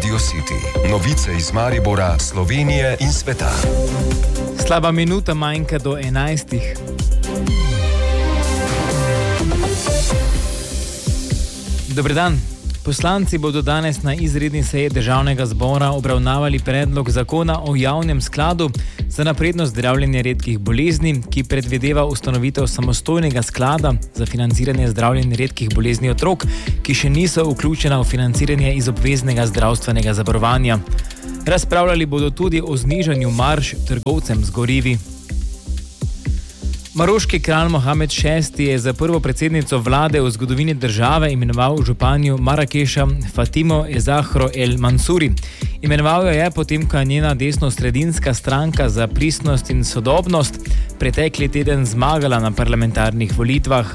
Radio City. Novice iz Maribora, Slovenije in sveta. Slaba minuta manjka do 11. Dober dan. Poslanci bodo danes na izredni seji Državnega zbora obravnavali predlog zakona o javnem skladu za napredno zdravljenje redkih bolezni, ki predvideva ustanovitev samostojnega sklada za financiranje zdravljenja redkih bolezni otrok, ki še niso vključena v financiranje iz obveznega zdravstvenega zavarovanja. Razpravljali bodo tudi o znižanju marž trgovcem z gorivi. Maroški kralj Mohamed VI je za prvo predsednico vlade v zgodovini države imenoval županjo Marakeša Fatimo Ezahro El Mansuri. Imenoval jo je potem, ko je njena desno-sredinska stranka za pristnost in sodobnost pretekli teden zmagala na parlamentarnih volitvah.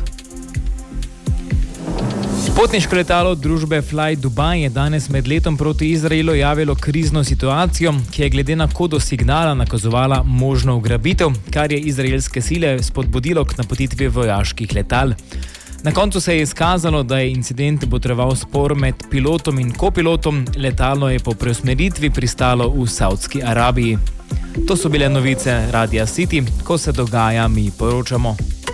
Potniško letalo družbe Fly Dubai je danes med letom proti Izraelu javilo krizno situacijo, ki je glede na kodo signala nakazovala možno ugrabitev, kar je izraelske sile spodbudilo k napotitvi vojaških letal. Na koncu se je izkazalo, da je incident botroval spor med pilotom in kopilotom, letalo je po preusmeritvi pristalo v Saudski Arabiji. To so bile novice Radia City, ko se dogaja, mi poročamo.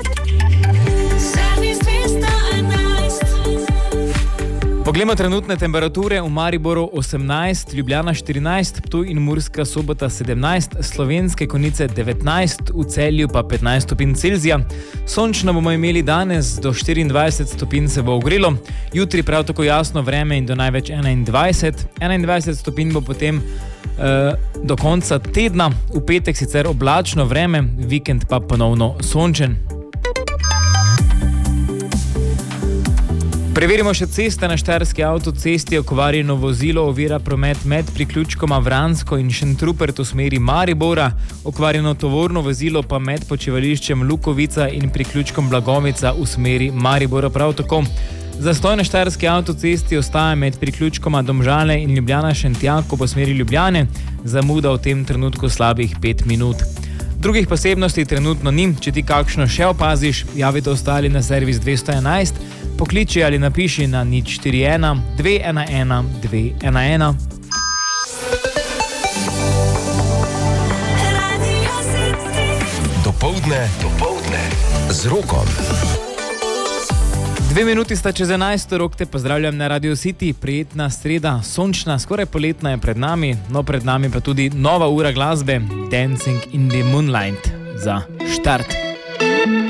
Poglejmo trenutne temperature. V Mariboru 18, Ljubljana 14, Ptuj in Murska Sobota 17, Slovenske Konjice 19, v Celju pa 15 stopinj Celzija. Sončno bomo imeli danes, do 24 stopinj se bo ogrelo, jutri prav tako jasno vreme in do največ 21 stopinj bo potem do konca tedna, v petek sicer oblačno vreme, vikend pa ponovno sončen. Preverimo še ceste. Na Štajerski avtocesti okvarjeno vozilo ovira promet med priključkoma Vransko in Šentrupert v smeri Maribora, okvarjeno tovorno vozilo pa med počivališčem Lukovica in priključkom Blagovica v smeri Maribora prav tako. Zastoj na Štajerski avtocesti ostaja med priključkoma Domžale in Ljubljana Šentjako po smeri Ljubljane, zamuda v tem trenutku slabih 5 minut. Drugih posebnosti trenutno ni, če ti kakšno še opaziš, javite ostali na servis 211, pokliči ali napiši na 041 211 211. Dopoldne z Rokom. 2 minuti sta čez 11, Rok te pozdravljam na Radio City, prijetna sreda, sončna, skoraj poletna je pred nami, no pred nami pa tudi nova ura glasbe, Dancing in the Moonlight za štart.